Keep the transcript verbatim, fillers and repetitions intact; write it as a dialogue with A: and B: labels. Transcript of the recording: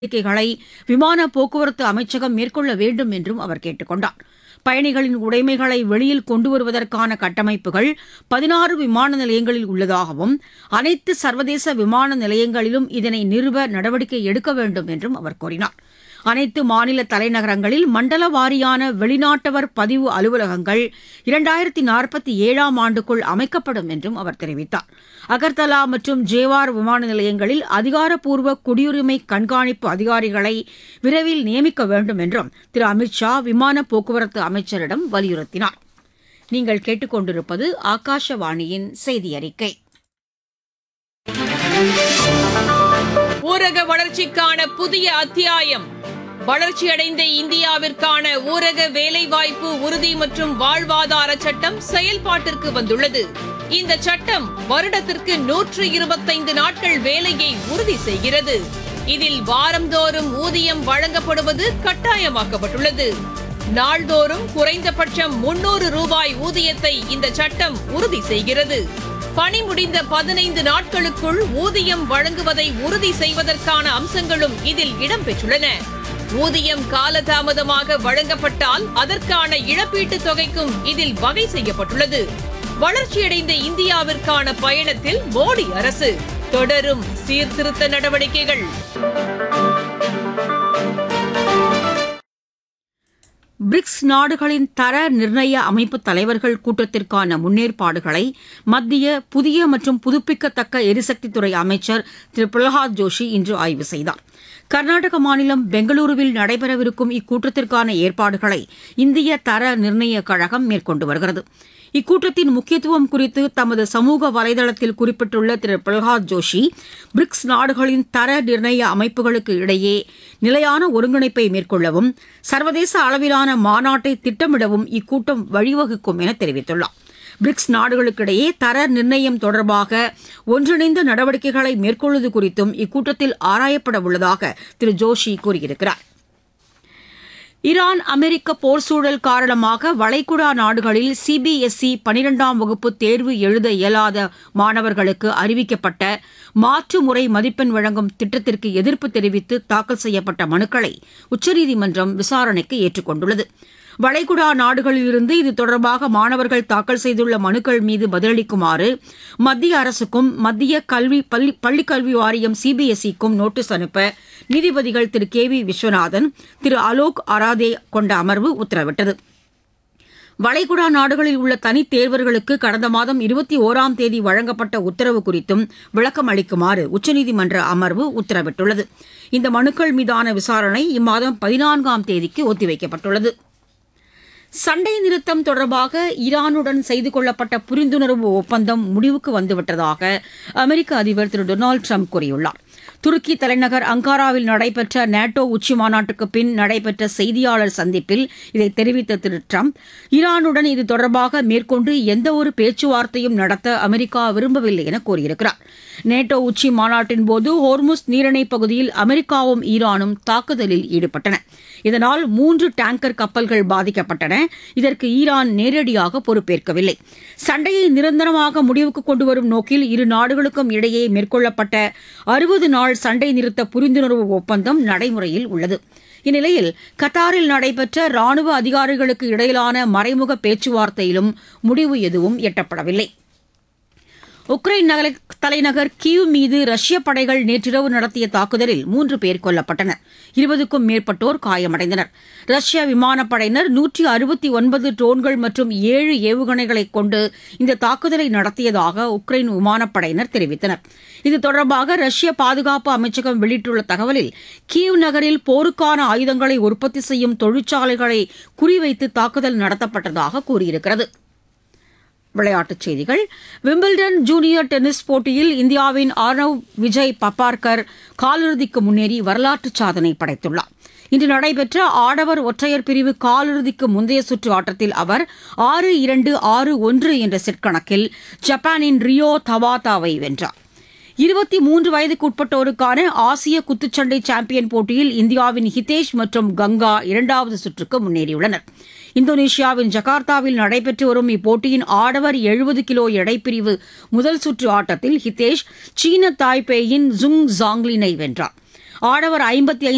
A: நடவடிக்கைகளை விமான போக்குவரத்து அமைச்சகம் மேற்கொள்ள வேண்டும் என்றும் அவர் கேட்டுக் கொண்டார். பயணிகளின் உடைமைகளை வெளியில் கொண்டு வருவதற்கான கட்டமைப்புகள் பதினாறு விமான நிலையங்களில் உள்ளதாகவும் அனைத்து சர்வதேச விமான நிலையங்களிலும் இதனை நிறுவ நடவடிக்கை எடுக்க வேண்டும் என்றும் அவர் கூறினார். அனைத்து மாநில தலைநகரங்களில் மண்டல வாரியான வெளிநாட்டவர் பதிவு அலுவலகங்கள் இரண்டாயிரத்தி நாற்பத்தி ஏழாம் ஆண்டுக்குள் அமைக்கப்படும் என்றும் அவர் தெரிவித்தார். அகர்தலா மற்றும் ஜேவார் விமான நிலையங்களில் அதிகாரப்பூர்வ குடியுரிமை கண்காணிப்பு அதிகாரிகளை விரைவில் நியமிக்க வேண்டும் என்றும் திரு அமித் ஷா விமான போக்குவரத்து அமைச்சரிடம் வலியுறுத்தினார். நீங்கள் கேட்டுக்கொண்டிருப்பது ஆகாஷவாணியின் செய்தி அறிக்கை.
B: ஊரக வளர்ச்சிக்கான புதிய அத்தியாயம். வளர்ச்சியடைந்த இந்தியாவிற்கான ஊரக வேலைவாய்ப்பு உறுதி மற்றும் வாழ்வாதார சட்டம் செயல்பாட்டிற்கு வந்துள்ளது. இந்த சட்டம் வருடத்திற்கு நூற்று இருபத்தைந்து நாட்கள் வேலையை உறுதி செய்கிறது. இதில் வாரந்தோறும் ஊதியம் வழங்கப்படுவது கட்டாயமாக்கப்பட்டுள்ளது. நாள்தோறும் குறைந்தபட்சம் முன்னூறு ரூபாய் ஊதியத்தை இந்த சட்டம் உறுதி செய்கிறது. பணி முடிந்த பதினைந்து நாட்களுக்குள் ஊதியம் வழங்குவதை உறுதி செய்வதற்கான அம்சங்களும் இதில் இடம்பெற்றுள்ளன. ஊதியம் காலதாமதமாக வழங்கப்பட்டால் அதற்கான இழப்பீட்டுத் தொகைக்கும் இதில் வகை செய்யப்பட்டுள்ளது. வளர்ச்சியடைந்த இந்தியாவிற்கான பயணத்தில் மோடி அரசு தொடரும் சீர்திருத்த நடவடிக்கைகள்.
A: பிரிக்ஸ் நாடுகளின் தர நிர்ணய அமைப்பு தலைவர்கள் கூட்டத்திற்கான முன்னேற்பாடுகளை மத்திய புதிய மற்றும் புதுப்பிக்கத்தக்க எரிசக்தித்துறை அமைச்சர் திரு பிரகலாத் ஜோஷி இன்று ஆய்வு செய்தார். கர்நாடக மாநிலம் பெங்களூருவில் நடைபெறவிருக்கும் இக்கூட்டத்திற்கான ஏற்பாடுகளை இந்திய தர நிர்ணய கழகம் மேற்கொண்டு வருகிறது. இக்கூட்டத்தின் முக்கியத்துவம் குறித்து தமது சமூக வலைதளத்தில் குறிப்பிட்டுள்ள திரு பிரகலாத் ஜோஷி, பிரிக்ஸ் நாடுகளின் தர நிர்ணய அமைப்புகளுக்கு இடையே நிலையான ஒருங்கிணைப்பை மேற்கொள்ளவும் சர்வதேச அளவிலான மாநாட்டை திட்டமிடவும் இக்கூட்டம் வழிவகுக்கும் என தெரிவித்துள்ளார். பிரிக்ஸ் நாடுகளுக்கிடையே தர நிர்ணயம் தொடர்பாக ஒன்றிணைந்த நடவடிக்கைகளை மேற்கொள்வது குறித்தும் இக்கூட்டத்தில் ஆராயப்பட உள்ளதாக திரு ஜோஷி கூறியிருக்கிறார். ஈரான் அமெரிக்க போர் சூழல் காரணமாக வளைகுடா நாடுகளில் சிபிஎஸ்இ பனிரெண்டாம் வகுப்பு தேர்வு எழுத இயலாத மாணவர்களுக்கு அறிவிக்கப்பட்ட மாற்று முறை மதிப்பெண் வழங்கும் திட்டத்திற்கு எதிர்ப்பு தெரிவித்து தாக்கல் செய்யப்பட்ட மனுக்களை உச்சநீதிமன்றம் விசாரணைக்கு ஏற்றுக் கொண்டுள்ளது. வளைகுடா நாடுகளிலிருந்து இது தொடர்பாக மாணவர்கள் தாக்கல் செய்துள்ள மனுக்கள் மீது பதிலளிக்குமாறு மத்திய அரசுக்கும் மத்திய கல்வி பள்ளி பள்ளிக்கல்வி வாரியம் சிபிஎஸ்இக்கும் நோட்டீஸ் அனுப்ப நீதிபதிகள் திரு கே வி விஸ்வநாதன், திரு அலோக் அராதே கொண்ட அமர்வு உத்தரவிட்டது. வளைகுடா நாடுகளில் உள்ள தனித் தேர்வர்களுக்கு கடந்த மாதம் இருபத்தி ஓராம் தேதி வழங்கப்பட்ட உத்தரவு குறித்தும் விளக்கம் அளிக்குமாறு உச்சநீதிமன்ற அமர்வு உத்தரவிட்டுள்ளது. இந்த மனுக்கள் மீதான விசாரணை இம்மாதம் பதினான்காம் தேதிக்கு ஒத்திவைக்கப்பட்டுள்ளது. சண்டை நிறுத்தம் தொடர்பாக ஈரானுடன் செய்து கொள்ளப்பட்ட புரிந்துணர்வு ஒப்பந்தம் முடிவுக்கு வந்துவிட்டதாக அமெரிக்க அதிபர் திரு டொனால்டு ட்ரம்ப் கூறியுள்ளார். துருக்கி தலைநகர் அங்காராவில் நடைபெற்ற நேட்டோ உச்சி மாநாட்டுக்கு பின் நடைபெற்ற செய்தியாளர் சந்திப்பில் இதை தெரிவித்த திரு ட்ரம்ப், ஈரானுடன் இது தொடர்பாக மேற்கொண்டு எந்தவொரு பேச்சுவார்த்தையும் நடத்த அமெரிக்கா விரும்பவில்லை என கூறியிருக்கிறார். நேட்டோ உச்சி மாநாட்டின் போது ஹோர்முஸ் நீரிணைப் பகுதியில் அமெரிக்காவும் ஈரானும் தாக்குதலில் ஈடுபட்டன. இதனால் மூன்று டேங்கர் கப்பல்கள் பாதிக்கப்பட்டன. இதற்கு ஈரான் நேரடியாக பொறுப்பேற்கவில்லை. சண்டையை நிரந்தரமாக முடிவுக்கு கொண்டுவரும் நோக்கில் இரு நாடுகளுக்கும் இடையே மேற்கொள்ளப்பட்ட அறுபது நாள் சண்டை நிறுத்த புரிந்துணர்வு ஒப்பந்தம் நடைமுறையில் உள்ளது. இந்நிலையில் கத்தாரில் நடைபெற்ற ராணுவ அதிகாரிகளுக்கு இடையிலான மறைமுக பேச்சுவார்த்தையிலும் முடிவு எதுவும் எட்டப்படவில்லை. உக்ரைன் தலைநகர் கீவ் மீது ரஷ்ய படைகள் நேற்றிரவு நடத்திய தாக்குதலில் மூன்று பேர் கொல்லப்பட்டனர். இருபதுக்கும் மேற்பட்டோர் காயமடைந்தனர். ரஷ்ய விமானப்படையினர் நூற்றி அறுபத்தி ஒன்பது ட்ரோன்கள் மற்றும் ஏழு ஏவுகணைகளை கொண்டு இந்த தாக்குதலை நடத்தியதாக உக்ரைன் விமானப்படையினர் தெரிவித்தனர். இது தொடர்பாக ரஷ்ய பாதுகாப்பு அமைச்சகம் வெளியிட்டுள்ள தகவலில், கீவ் நகரில் போருக்கான ஆயுதங்களை உற்பத்தி செய்யும் தொழிற்சாலைகளை குறிவைத்து தாக்குதல் நடத்தப்பட்டதாக கூறியிருக்கிறது. விளையாட்டுச் செய்திகள். விம்பிள்டன் ஜூனியர் டென்னிஸ் போட்டியில் இந்தியாவின் ஆர்னவ் விஜய் பப்பார்கர் காலிறுதிக்கு முன்னேறி வரலாற்று சாதனை படைத்துள்ளார். இன்று நடைபெற்ற ஆடவர் ஒற்றையர் பிரிவு காலிறுதிக்கு முந்தைய சுற்று ஆட்டத்தில் அவர் ஆறு இரண்டு ஆறு ஒன்று என்ற செட் கணக்கில் ஜப்பானின் ரியோ தவாதாவை வென்றார். இருபத்தி மூன்று வயதுக்குட்பட்டோருக்கான ஆசிய குத்துச்சண்டை சாம்பியன் போட்டியில் இந்தியாவின் ஹிதேஷ் மற்றும் கங்கா இரண்டாவது சுற்றுக்கு முன்னேறியுள்ளனர். இந்தோனேஷியாவின் ஜகார்த்தாவில் நடைபெற்று வரும் இப்போட்டியின் ஆடவர் எழுபது கிலோ எடைப்பிரிவு முதல் சுற்று ஆட்டத்தில் ஹிதேஷ் சீன தாய்பேயின் ஜுங் ஜாங்லினை வென்றார். ஆடவர் ஐம்பத்தி